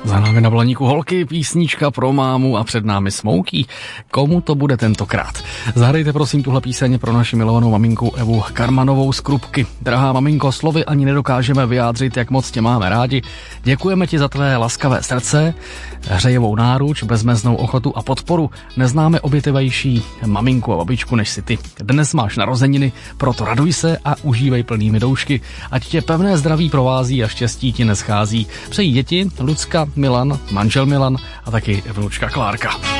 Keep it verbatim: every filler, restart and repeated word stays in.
Za námi na Blaníku holky, písnička pro mámu a před námi Smokey. Komu to bude tentokrát? Zahrajte prosím tuhle píseň pro naši milovanou maminku Evu Karmanovou z Krupky. Drahá maminko, slovy ani nedokážeme vyjádřit, jak moc tě máme rádi. Děkujeme ti za tvé laskavé srdce, hřejivou náruč, bezmeznou ochotu a podporu. Neznáme obětavejší maminku a babičku než si ty. Dnes máš narozeniny, proto raduj se a užívej plnými doušky. Ať tě pevné zdraví provází a štěstí ti neschází. Přejí děti Lucka, Milan, manžel Milan a taky vnučka Klárka.